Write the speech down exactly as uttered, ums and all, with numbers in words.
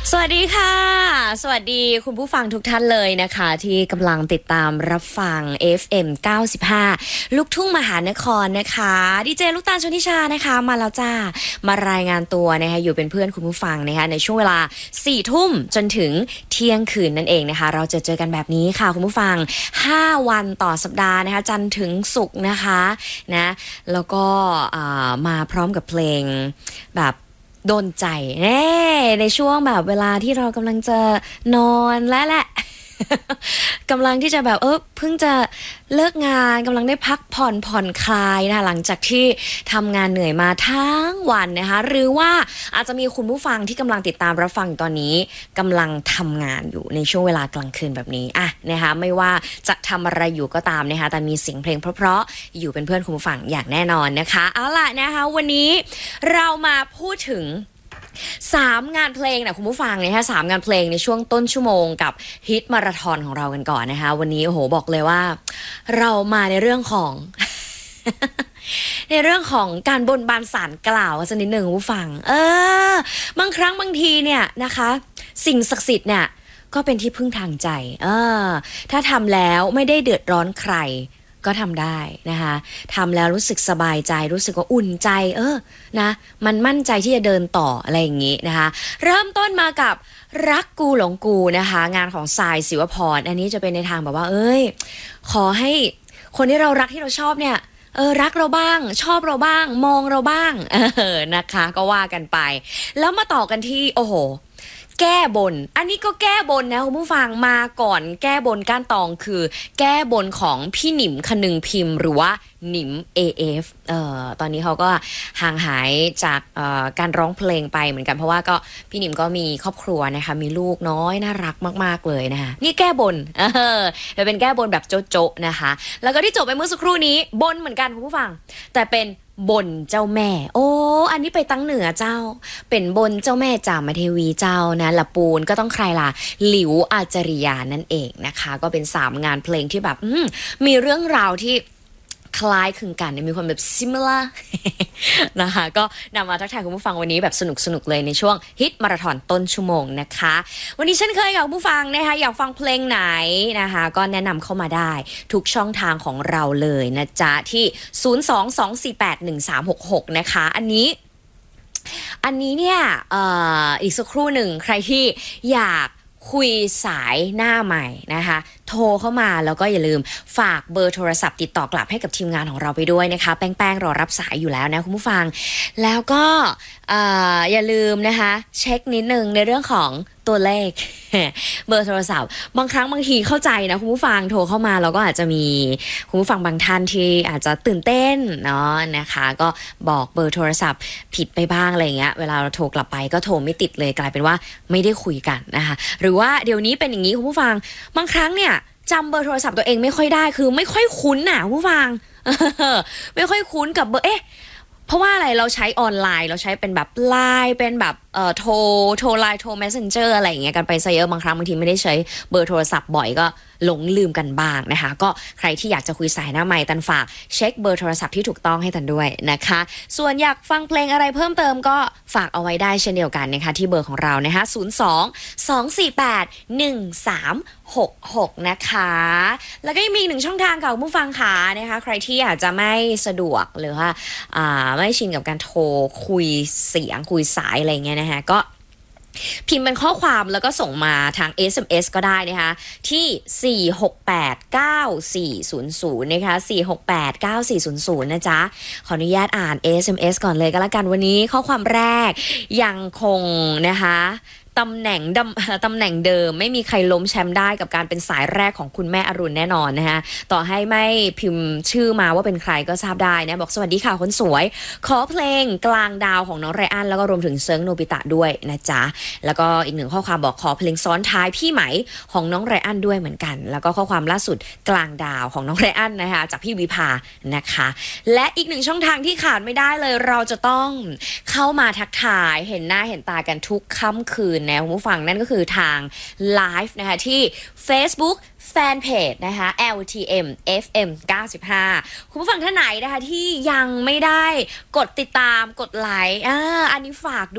สวัสดีค่ะสวัสดีคุณผู้ฟังทุกท่านเลยนะคะที่กำลังติดตามรับฟัง เอฟ เอ็ม เก้าสิบห้า ลูกทุ่งมหานครนะคะดีเจลูกตาลชนทิชานะคะมาแล้วจ้ามารายงานตัวนะคะอยู่เป็นเพื่อนคุณผู้ฟังนะคะในช่วงเวลาสี่ทุ่มจนถึงเที่ยงคืนนั่นเองนะคะเราจะเจอกันแบบนี้ค่ะคุณผู้ฟังห้าวันต่อสัปดาห์นะคะจันทร์ถึงศุกร์นะคะนะแล้วก็มาพร้อมกับเพลงแบบโดนใจแน่ในช่วงแบบเวลาที่เรากำลังจะนอนและแหละ กำลังที่จะแบบเออเพิ่งจะเลิกงานกำลังได้พักผ่อนผ่อนคลายนะคะหลังจากที่ทำงานเหนื่อยมาทั้งวันนะคะหรือว่าอาจจะมีคุณผู้ฟังที่กำลังติดตามรับฟังตอนนี้กำลังทำงานอยู่ในช่วงเวลากลางคืนแบบนี้อ่ะนะคะไม่ว่าจะทำอะไรอยู่ก็ตามนะคะแต่มีเสียงเพลงเพราะๆอยู่เป็นเพื่อนคุณผู้ฟังอย่างแน่นอนนะคะเอาล่ะนะคะวันนี้เรามาพูดถึงสามงานเพลงนะคุณผู้ฟังนะคะสามงานเพลงในช่วงต้นชั่วโมงกับฮิตมาราธอนของเรากันก่อนนะคะวันนี้โอ้โหบอกเลยว่าเรามาในเรื่องของ ในเรื่องของการบนบานศาลกล่าวสักนิดหนึ่งคุณผู้ฟังเออบางครั้งบางทีเนี่ยนะคะสิ่งศักดิ์สิทธิ์เนี่ยก็เป็นที่พึ่งทางใจเออถ้าทำแล้วไม่ได้เดือดร้อนใครก็ทำได้นะคะทำแล้วรู้สึกสบายใจรู้สึกว่าอุ่นใจเออนะมันมั่นใจที่จะเดินต่ออะไรอย่างงี้นะคะเริ่มต้นมากับรักกูหลงกูนะคะงานของทรายศิวพรอันนี้จะเป็นในทางแบบว่าเอ้ยขอให้คนที่เรารักที่เราชอบเนี่ยเออรักเราบ้างชอบเราบ้างมองเราบ้างเออนะคะก็ว่ากันไปแล้วมาต่อกันที่โอ้โหแก้บนอันนี้ก็แก้บนนะคุณผู้ฟังมาก่อนแก้บนก้านตองคือแก้บนของพี่หนิมคนึงพิมพ์หรือว่าหนิม เอ เอฟ เอ่อตอนนี้เขาก็ห่างหายจากเอ่อการร้องเพลงไปเหมือนกันเพราะว่าก็พี่หนิมก็มีครอบครัวนะคะมีลูกน้อยน่ารักมากๆเลยนะคะนี่แก้บนเออจะเป็นแก้บนแบบโจ๊ะๆนะคะแล้วก็ที่จบไปเมื่อสักครู่นี้บนเหมือนกันคุณผู้ฟังแต่เป็นบนเจ้าแม่โอ้อันนี้ไปตั้งเหนือเจ้าเป็นบนเจ้าแม่จามเทวีเจ้านะละปูนก็ต้องใครล่ะหลิวอาจริยานั่นเองนะคะก็เป็นสามงานเพลงที่แบบมีเรื่องราวที่คล้ายคลึงกันมีความแบบ similar นะคะก็นำมาทักทายคุณผู้ฟังวันนี้แบบสนุกสนุกเลยในช่วงฮิตมาราธอนต้นชั่วโมงนะคะวันนี้เช่นเคยกับคุณผู้ฟังนะคะอยากฟังเพลงไหนนะคะก็แนะนำเข้ามาได้ทุกช่องทางของเราเลยนะจ๊ะที่ศูนย์ สอง สอง สี่ แปด หนึ่ง สาม หก หกนะคะอันนี้อันนี้เนี่ยเอ่ออีกสักครู่หนึ่งใครที่อยากคุยสายหน้าใหม่นะคะโทรเข้ามาแล้วก็อย่าลืมฝากเบอร์โทรศัพท์ติดต่อกลับให้กับทีมงานของเราไปด้วยนะคะแป้งๆรอรับสายอยู่แล้วนะคุณผู้ฟังแล้วก็อย่าลืมนะคะเช็คนิดนึงในเรื่องของตัวเลข เบอร์โทรศัพท์บางครั้งบางทีเข้าใจนะคุณผู้ฟังโทรเข้ามาเราก็อาจจะมีคุณผู้ฟังบางท่านที่อาจจะตื่นเต้นเนาะนะคะก็บอกเบอร์โทรศัพท์ผิดไปบ้างอะไรเงี้ยเวลาเราโทรกลับไปก็โทรไม่ติดเลยกลายเป็นว่าไม่ได้คุยกันนะคะหรือว่าเดี๋ยวนี้เป็นอย่างนี้คุณผู้ฟังบางครั้งเนี่ยจำเบอร์โทรศัพท์ตัวเองไม่ค่อยได้คือไม่ค่อยคุ้นน่ะผู้ฟัง ไม่ค่อยคุ้นกับเบอร์เอ๊ะเพราะว่าอะไรเราใช้ออนไลน์เราใช้เป็นแบบไลน์เป็นแบบเอ่อโทรโทรไลน์โทร messenger อะไรอย่างเงี้ยกันไปซะเยอะบางครั้งบางทีไม่ได้ใช้เบอร์โทรศัพท์บ่อยก็หลงลืมกันบ้างนะคะก็ใครที่อยากจะคุยสายหน้าไมค์ตันฝากเช็คเบอร์โทรศัพท์ที่ถูกต้องให้ตันด้วยนะคะส่วนอยากฟังเพลงอะไรเพิ่มเติมก็ฝากเอาไว้ได้เช่นเดียวกันนะคะที่เบอร์ของเรานะคะศูนย์ สอง สอง สี่ แปด หนึ่ง สาม หก หกนะคะแล้วก็ยังมีอีกหนึ่งช่องทางค่ะผู้ฟังค่ะนะคะใครที่อาจจะไม่สะดวกหรือว่าอ่าไม่ชินกับการโทรคุยเสียงคุยสายอะไรเงี้ยนะคะก็พิมพ์เป็นข้อความแล้วก็ส่งมาทาง เอส เอ็ม เอส ก็ได้นะคะที่สี่ หก แปด เก้า สี่ ศูนย์ ศูนย์นะคะสี่ หก แปด เก้า สี่ ศูนย์ ศูนย์นะจ๊ะขออนุญาตอ่าน เอส เอ็ม เอส ก่อนเลยก็แล้วกันวันนี้ข้อความแรกยังคงนะคะตำแหน่งตำแหน่งเดิมไม่มีใครล้มแชมป์ได้กับการเป็นสายแรกของคุณแม่อรุณแน่นอนนะคะต่อให้ไม่พิมพ์ชื่อมาว่าเป็นใครก็ทราบได้นะบอกสวัสดีค่ะคนสวยขอเพลงกลางดาวของน้องไรอันแล้วก็รวมถึงเซิร์งโนบิตะด้วยนะจ๊ะแล้วก็อีกหนึ่งข้อความบอกขอเพลงซ้อนท้ายพี่ไหมของน้องไรอันด้วยเหมือนกันแล้วก็ข้อความล่าสุดกลางดาวของน้องไรอันนะคะจากพี่วิภานะคะและอีกหนึ่งช่องทางที่ขาดไม่ได้เลยเราจะต้องเข้ามาทักทายเห็นหน้าเห็นตากันทุกค่ำคืนนะคุณผู้ฟังนั่นก็คือทางไลฟ์นะคะที่ Facebookแฟนเพจนะคะ แอล ที เอ็ม เอฟ เอ็ม เก้าสิบห้า คุณผู้ฟังท่านไหนนะคะที่ยังไม่ได้กดติดตามกดไลค์อ่าอันนี้ฝาก